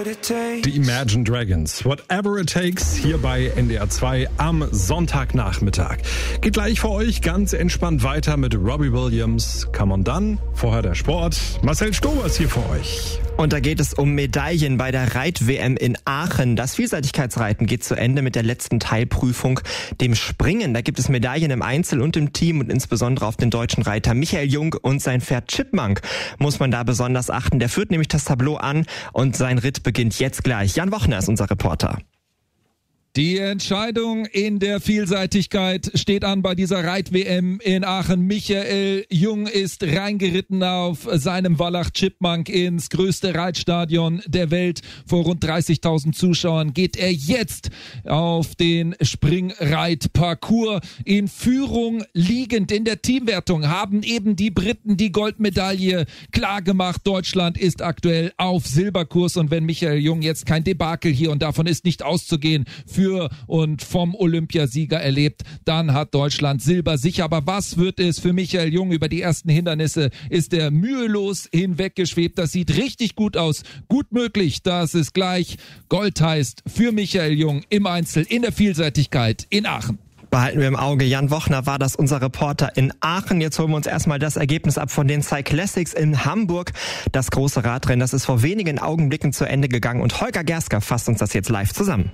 Die Imagine Dragons, Whatever It Takes, hier bei NDR 2 am Sonntagnachmittag. Geht gleich für euch ganz entspannt weiter mit Robbie Williams, Come On Done, vorher der Sport. Marcel Stober ist hier für euch. Und da geht es um Medaillen bei der Reit-WM in Aachen. Das Vielseitigkeitsreiten geht zu Ende mit der letzten Teilprüfung, dem Springen. Da gibt es Medaillen im Einzel und im Team und insbesondere auf den deutschen Reiter Michael Jung und sein Pferd Chipmunk muss man da besonders achten. Der führt nämlich das Tableau an und sein Ritt beginnt jetzt gleich. Jan Wochner ist unser Reporter. Die Entscheidung in der Vielseitigkeit steht an bei dieser Reit-WM in Aachen. Michael Jung ist reingeritten auf seinem Wallach Chipmunk ins größte Reitstadion der Welt. Vor rund 30.000 Zuschauern geht er jetzt auf den Springreitparcours. In Führung liegend in der Teamwertung haben eben die Briten die Goldmedaille klar gemacht. Deutschland ist aktuell auf Silberkurs und wenn Michael Jung jetzt kein Debakel hier und davon ist nicht auszugehen, für und vom Olympiasieger erlebt, dann hat Deutschland Silber sicher. Aber was wird es für Michael Jung über die ersten Hindernisse? Ist er mühelos hinweggeschwebt? Das sieht richtig gut aus. Gut möglich, dass es gleich Gold heißt für Michael Jung im Einzel in der Vielseitigkeit in Aachen. Behalten wir im Auge. Jan Wochner war das, unser Reporter in Aachen. Jetzt holen wir uns erstmal das Ergebnis ab von den Cyclassics in Hamburg. Das große Radrennen, das ist vor wenigen Augenblicken zu Ende gegangen und Holger Gersker fasst uns das jetzt live zusammen.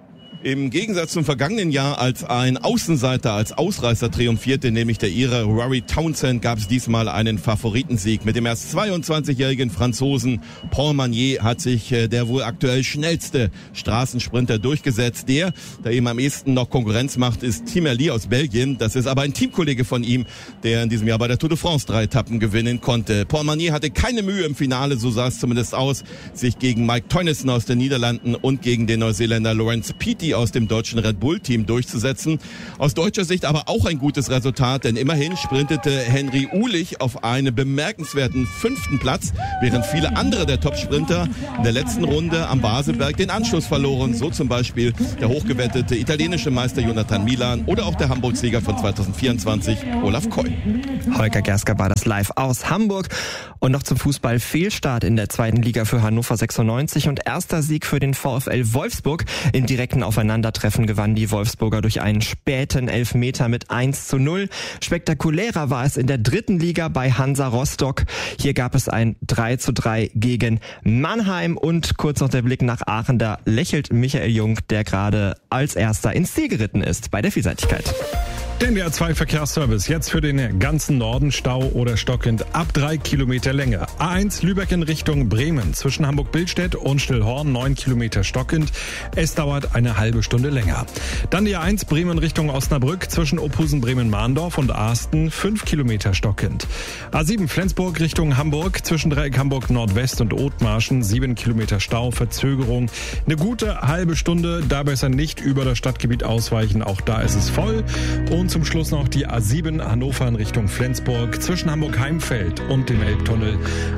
Im Gegensatz zum vergangenen Jahr, als ein Außenseiter als Ausreißer triumphierte, nämlich der Ire Rory Townsend, gab es diesmal einen Favoritensieg. Mit dem erst 22-jährigen Franzosen Paul Magnier hat sich der wohl aktuell schnellste Straßensprinter durchgesetzt. Der ihm am ehesten noch Konkurrenz macht, ist Tim Merlier aus Belgien. Das ist aber ein Teamkollege von ihm, der in diesem Jahr bei der Tour de France 3 Etappen gewinnen konnte. Paul Magnier hatte keine Mühe im Finale, so sah es zumindest aus, sich gegen Mike Teunissen aus den Niederlanden und gegen den Neuseeländer Lawrence Peaty aus dem deutschen Red Bull-Team durchzusetzen. Aus deutscher Sicht aber auch ein gutes Resultat, denn immerhin sprintete Henry Uhlich auf einen bemerkenswerten 5. Platz, während viele andere der Top-Sprinter in der letzten Runde am Baselberg den Anschluss verloren. So zum Beispiel der hochgewettete italienische Meister Jonathan Milan oder auch der Hamburg-Sieger von 2024, Olaf Koy. Holger Gersker war das live aus Hamburg. Und noch zum Fußball: Fehlstart in der 2. Liga für Hannover 96 und erster Sieg für den VfL Wolfsburg. In direkten Aufeinandertreffen gewannen die Wolfsburger durch einen späten Elfmeter mit 1:0. Spektakulärer war es in der 3. Liga bei Hansa Rostock. Hier gab es ein 3:3 gegen Mannheim. Und kurz noch der Blick nach Aachen. Da lächelt Michael Jung, der gerade als erster ins Ziel geritten ist bei der Vielseitigkeit. Der NDR 2 Verkehrsservice, jetzt für den ganzen Norden Stau oder stockend ab 3 Kilometer Länge. A1 Lübeck in Richtung Bremen, zwischen Hamburg-Billstedt und Stillhorn 9 Kilometer stockend. Es dauert eine halbe Stunde länger. Dann die A1 Bremen Richtung Osnabrück, zwischen Ophusen-Bremen-Mahndorf und Ahsten 5 Kilometer stockend. A7 Flensburg Richtung Hamburg, zwischen Dreieck Hamburg Nordwest und Othmarschen 7 Kilometer Stau, Verzögerung. Eine gute halbe Stunde, da besser nicht über das Stadtgebiet ausweichen, auch da ist es voll. Und zum Schluss noch die A7 Hannover in Richtung Flensburg, zwischen Hamburg-Heimfeld und dem Elbtunnel.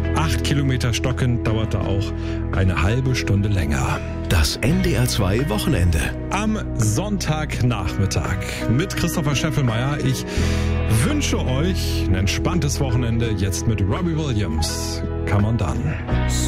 8 Kilometer stockend, dauerte auch eine halbe Stunde länger. Das NDR 2 Wochenende. Am Sonntagnachmittag mit Christopher Scheffelmeier. Ich wünsche euch ein entspanntes Wochenende jetzt mit Robbie Williams. Come on done.